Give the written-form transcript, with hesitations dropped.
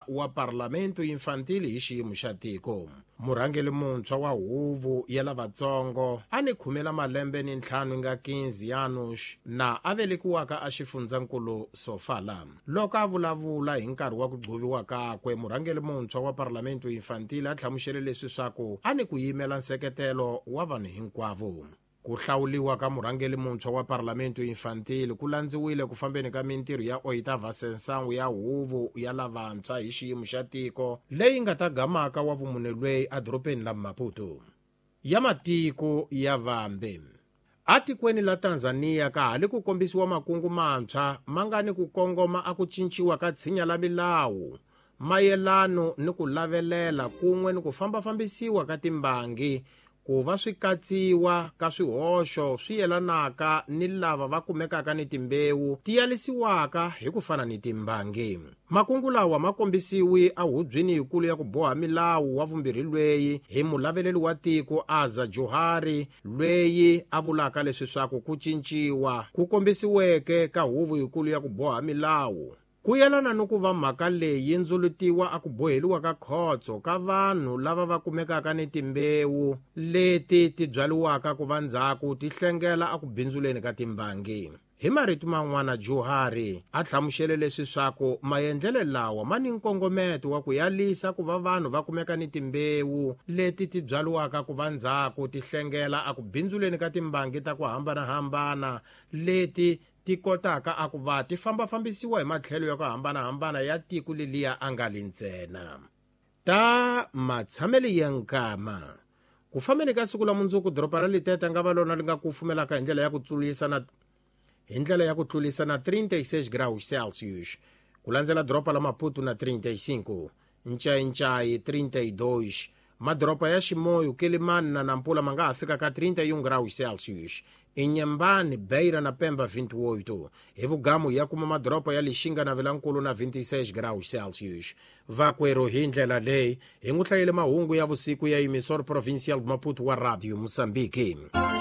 wa Parlamento Infantile hi xiyimo xa tiko. Murhangeli muntshwa wa huvo ya lavatsongo a ni 15 nga 15 anos na a velekiwaka a xifundzankulu Sofala. Loko a vulavula hi nkarhi wa ku gcoviwa kakwe, murhangeli muntshwa wa Parlamento Infantile a hlamusele leswi swaku a ni ku yimela nseketelo wa vanhu hinkwavo. Ku hlawuliwa ka murhangeli muntshwa wa Parlamento Infantile ku landziwile ku fambeni ka mintirho ya Oitava Sensangu ya huvo ya lavantshwa hi xiyimo xa tiko leyi nga ta gamaka wa vumune lweyi adorobeni la Maputo. Ya matiko ya Vambe. A tikweni la Tanzania ka hali ku kombisiwa makungu mantshwa ma nga ni ku kongoma a ku cinciwa ka tshinya la milawu mayelano ni ku lavelela kun'we ni ku fambafambisiwa ka timbangi ku va swi katsiwa ka swihoxo swi yelanaka ni lava va kumekaka ni timbewu ti yalisiwaka hi ku fana ni timbangi. Makungu lawa ma kombisiwi a hubyini yikulu ya ku boha milawu wa vumbirhi lweyi hi mulaveleli wa tiko Aza Johari, lweyi a vulaka leswi swaku ku cinciwa ku kombisiweke ka huvo yikulu ya ku boha milawu ku yelana ni ku va mhaka leyi yi ndzulutiwa a ku boheliwa ka khotso ka vanhu lava va kumekaka ni timbewu leti ti byaliwaka ku va ndzhaku ti hlengela a ku bindzuleni ka timbangi. Hi marito man'wana, Johari a hlamusele leswi swaku maendlele lawa ma ni nkongometo wa ku yalisa ku va vanhu va kumeka ni timbewu leti ti byaliwaka ku va ndzhaku ti hlengela a ku bindzuleni ka timbangi ta ku hambanahambana leti ti kotaka a ku va ti fambafambisiwa hi matlhelo ya ku hambanahambana ya tiko leliya a nga li ntsena. Ta matshameli ya nkama. Ku fambeni ka siku la mundzuku doropa ra Litete nga va lona li nga kufumelaka hi ndlela ya ku tlulisa na 36 graus Celsius, ku landzela doropa la Maputo na 35, Nchai 32, madoropa ya Chimoio, Quelimane na Nampula ma nga ha fika ka 31 graus Celsius, Inhambane, Beira na Pemba 28, hi Vugamu ya kuma madoropa ya Lixinga na Vilankulu na 26 graus Celsius. Vakwero hi ndlela leyi hi n'wi hlayile mahungu ya vusiku ya emisor provincial Maputo wa Radio Moçambique.